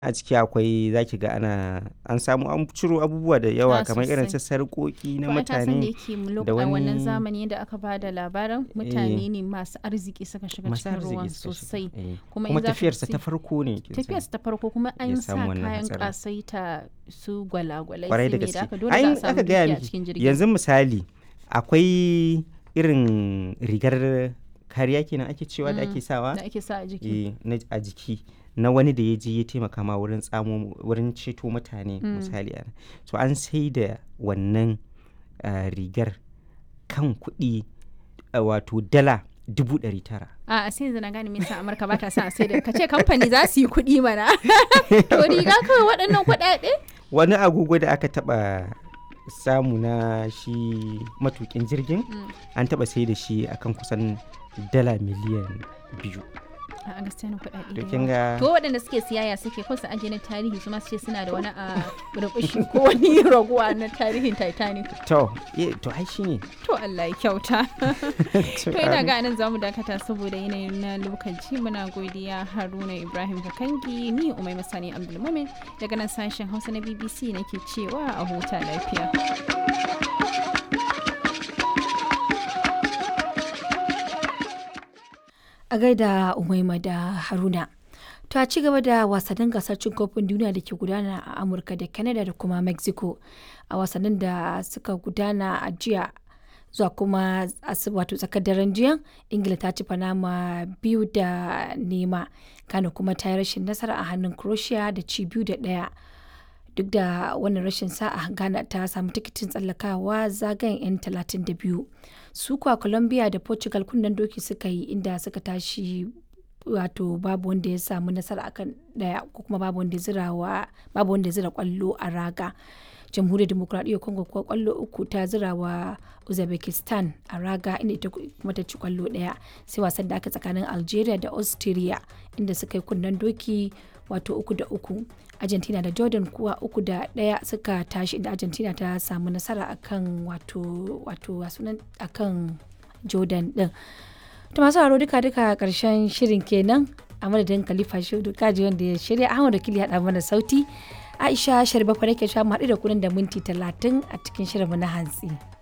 A ciki akwai zaki ga an samu an ciro abubuwa da yawa kamar irin su sosai. sarƙoƙi na To ai ka san da mutane yake da a wannan wani zamani da aka ba da labarin mutane ne masu arziki suka shiga masu cikin ruwan arziki suka shiga. sosai. Kuma in za ka tafiyarsa sai- ta farko ne kin san. tafiyarsa ta farko kuma ya an sa samu wannan kayan hatsarin. kasaita su gwalagwalai Kwarai su da me da gaske. aka dole Ai za a in samu aka gaya dukiya a miki cikin jirgin. yanzu misali akwai irin rigar kariya kenan ake cewa da ake sawa da ake sa a jiki. a jiki na wani da ya je ya taimaka ma wurin ceto mutane misali ana. To an sai da wannan rigar kan kuɗi wato dala 900,000. A sai yanzu na gane me yasa Amurka ba ta sa a sai da ka ce kamfani za su yi kuɗi mana. To riga kawai waɗannan kuɗaɗe? Wani agogo da aka taɓa samu na shi matukin jirgin an taɓa sai da shi akan kusan dala miliyan 2. A gaskiya na kuɗaɗe To da kin yawa. ga To waɗanda suke siyaya suke ko su aje na tarihi su ma su ce suna da wani a burbushi ko wani raguwa na tarihin Titanic. to ai shine. To Allah ya kyauta. To ina ga nan zamu dakata saboda yanayin na lokaci muna godiya Haruna Ibrahim Kakangi ni Umai Masani Abdulmumin daga nan sashen Hausa na BBC nake cewa a huta lafiya. A gaida Umaima da Haruna. To a ci gaba da wasannin gasar cin kofin duniya da ke gudana a Amurka da Canada da kuma Mexico. A wasannin da suka gudana a jiya zuwa kuma wato tsakar daren jiya, Ingila ta ci Panama 2-0, Ghana kuma ta yi rashin nasara a hannun Croatia da ci 2-1. Duk da wannan rashin sa'a, Ghana ta samu tikitin tsallakawa zagayen 'yan 32. Su kuwa Colombia da Portugal kunnen doki suka yi inda suka tashi wato babu wanda ya samu nasara akan daya ko kuma babu wanda ya zira kwallo a raga. Jamhuriyar Demokuraɗiyyar Congo kuwa kwallo 3 ta zira wa Uzbekistan a raga inda ita kuma ta ci kwallo 1. Sai wasan da aka tsakanin Algeria da Austria inda suka yi kunnen doki wato 3-3. Argentina da Jordan kuwa 3-1 suka tashi inda Argentina ta samu nasara akan akan Jordan din. To masu haro duka karshen shirin kenan a madadin Khalifa Shehu Kaji wanda ya shirya Ahmad Wakili ya mana sauti. Aisha Sharbafa nake sha mu haɗu da kunan da minti 30 a cikin shirinmu na hantsi.